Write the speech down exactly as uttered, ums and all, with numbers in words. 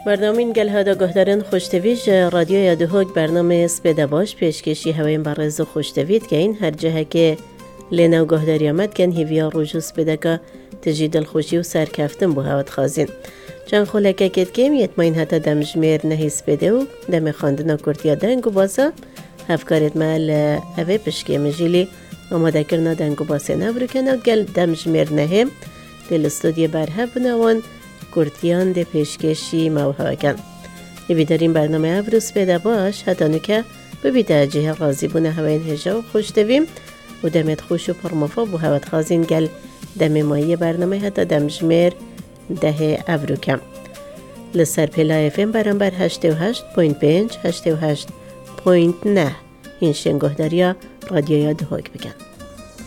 برنامه گل هادا گهدارن خوشتویج رادیو یادهوک برنامه سپیده باش پیشکشی هواین برز خوشتوید که این هر جهه که لینو گهداری آمد کن هیویا روژو سپیده که تجید الخوشی و سرکفتن بو هوت خازین چند خلکه کت کم یتماین حتی دمجمیر نهی سپیده و دم خاندنا کرتیا دنگو باسا هفکارت مال اوه پشکی مجیلی آماده کرنا دنگو باسه نورو کنه گل دمجمیر نهی دل استودیو برها بنوان کرتیان ده پیشکشی موها کن ایوی داریم برنامه افروز پیدا باش حتی نکه ببیده جه رازی بونه هواین هجا و خوش دویم و دمت خوش و پرمفا بو هوت خازین گل دم مایی برنامه حتی دمجمیر ده افرو کم لسر پیلا افم برانبر هشت و هشت پوینت پنج هشت و هشت پوینت نه این شنگه دریا رادیو یادهوک بکن